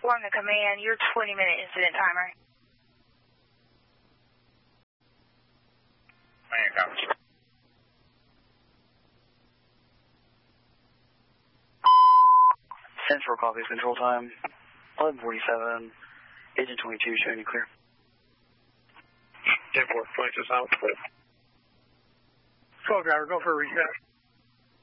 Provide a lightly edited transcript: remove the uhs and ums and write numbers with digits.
Inform the command, your 20-minute incident timer. Command comes. Central copy, control time 11:47. Agent 22 showing you clear. 10-4, 22 south. 12 driver, go for a reset.